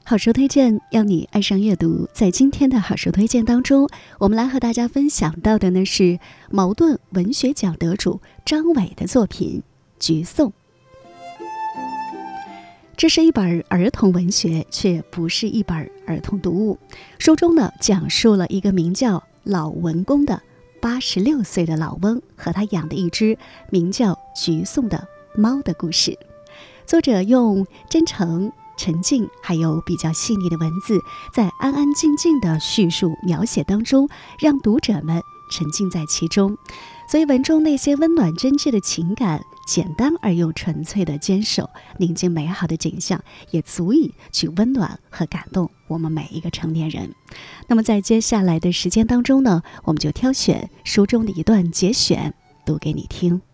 好书推荐，让你爱上阅读。在今天的好书推荐当中，我们来和大家分享到的呢是茅盾文学奖得主张伟的作品《橘颂》。这是一本儿童文学，却不是一本儿童读物。书中呢，讲述了一个名叫老文公的86岁的老翁和他养的一只名叫橘颂的猫的故事。作者用真诚、沉静还有比较细腻的文字，在安安静静的叙述描写当中，让读者们沉浸在其中。所以文中那些温暖真挚的情感，简单而又纯粹的坚守，宁静美好的景象，也足以去温暖和感动我们每一个成年人。那么在接下来的时间当中呢，我们就挑选书中的一段节选读给你听。